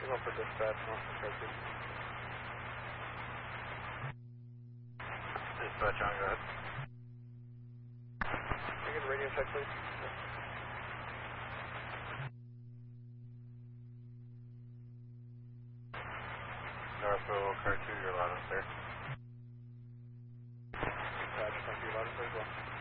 one for dispatch, one for Turkey. Dispatch on, go ahead. Can I get a radio check, please? Northville, car 2, you're loud and clear. Dispatch, thank you, loud and clear as well.